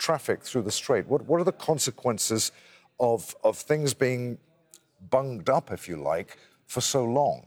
traffic through the Strait? What are the consequences of things being bunged up, if you like, for so long?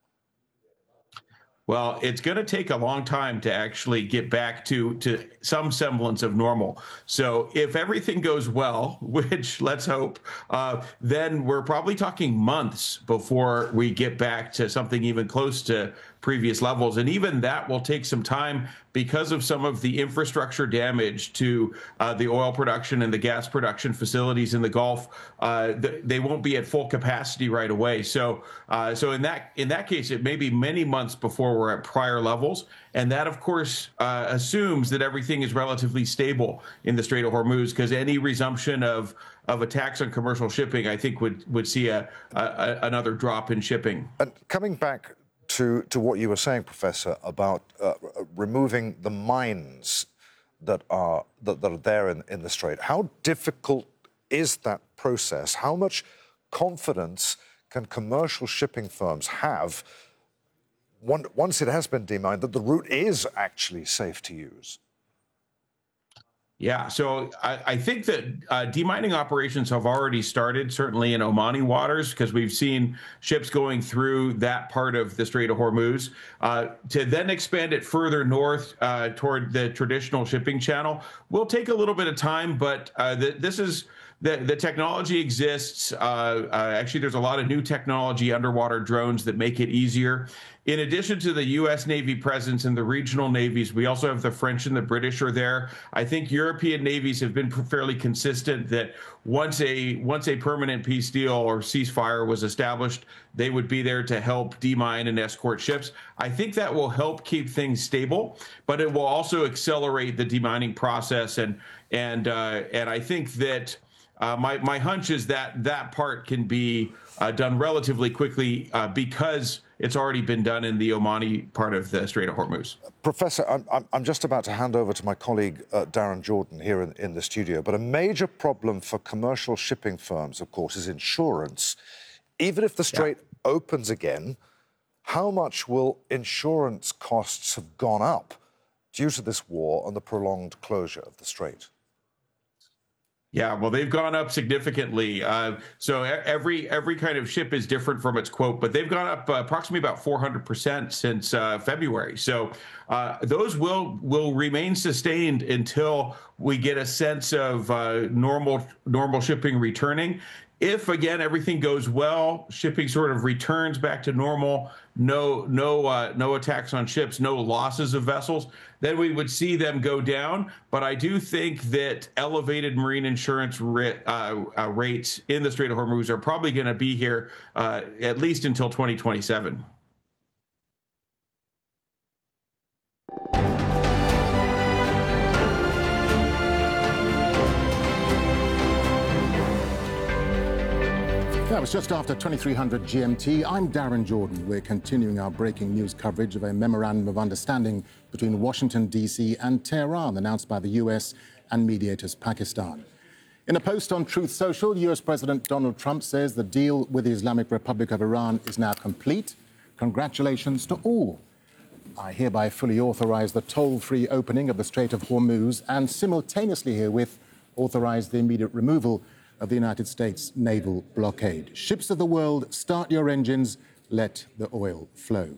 Well, it's going to take a long time to actually get back to some semblance of normal. So if everything goes well, which let's hope, then we're probably talking months before we get back to something even close to previous levels. And even that will take some time because of some of the infrastructure damage to the oil production and the gas production facilities in the Gulf. They won't be at full capacity right away. So in that case, it may be many months before we're at prior levels. And that, of course, assumes that everything is relatively stable in the Strait of Hormuz, because any resumption of attacks on commercial shipping, I think, would see another drop in shipping. And coming back to what you were saying, Professor, about removing the mines that are there in the Strait, how difficult is that process? How much confidence can commercial shipping firms have once it has been demined that the route is actually safe to use? Yeah, so I think that demining operations have already started, certainly in Omani waters, because we've seen ships going through that part of the Strait of Hormuz. To then expand it further north toward the traditional shipping channel will take a little bit of time, but the technology exists. Actually, there's a lot of new technology, underwater drones, that make it easier. In addition to the U.S. Navy presence and the regional navies, we also have the French and the British are there. I think European navies have been fairly consistent that once a permanent peace deal or ceasefire was established, they would be there to help demine and escort ships. I think that will help keep things stable, but it will also accelerate the demining process. And I think that my hunch is that part can be done relatively quickly because it's already been done in the Omani part of the Strait of Hormuz. Professor, I'm just about to hand over to my colleague Darren Jordan here in the studio, but a major problem for commercial shipping firms, of course, is insurance. Even if the Strait opens again, how much will insurance costs have gone up due to this war and the prolonged closure of the Strait? Yeah, well, they've gone up significantly. So every kind of ship is different from its quote, but they've gone up approximately about 400% since February. So those will remain sustained until we get a sense of normal shipping returning. If, again, everything goes well, shipping sort of returns back to normal, no attacks on ships, no losses of vessels, then we would see them go down. But I do think that elevated marine insurance rates in the Strait of Hormuz are probably going to be here at least until 2027. That was just after 2300 GMT. I'm Darren Jordan. We're continuing our breaking news coverage of a memorandum of understanding between Washington, D.C. and Tehran, announced by the U.S. and mediators Pakistan. In a post on Truth Social, U.S. President Donald Trump says the deal with the Islamic Republic of Iran is now complete. Congratulations to all. I hereby fully authorize the toll-free opening of the Strait of Hormuz and simultaneously herewith authorize the immediate removal of the United States naval blockade. Ships of the world, start your engines, let the oil flow.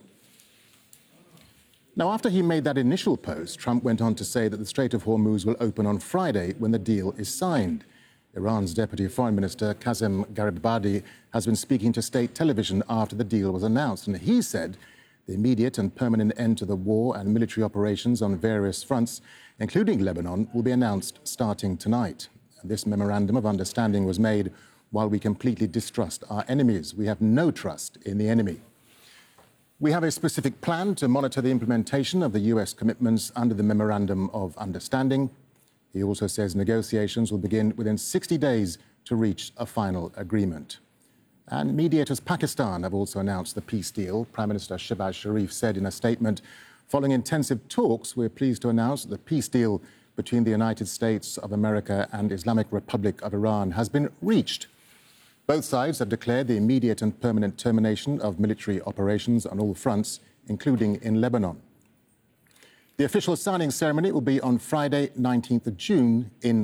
Now, after he made that initial post, Trump went on to say that the Strait of Hormuz will open on Friday when the deal is signed. Iran's Deputy Foreign Minister Qasem Gharibabadi has been speaking to state television after the deal was announced, and he said the immediate and permanent end to the war and military operations on various fronts, including Lebanon, will be announced starting tonight. This memorandum of understanding was made while we completely distrust our enemies. We have no trust in the enemy. We have a specific plan to monitor the implementation of the U.S. commitments under the Memorandum of Understanding. He also says negotiations will begin within 60 days to reach a final agreement. And mediators Pakistan have also announced the peace deal. Prime Minister Shehbaz Sharif said in a statement, following intensive talks, we're pleased to announce that the peace deal between the United States of America and Islamic Republic of Iran has been reached. Both sides have declared the immediate and permanent termination of military operations on all fronts, including in Lebanon. The official signing ceremony will be on Friday, 19th of June in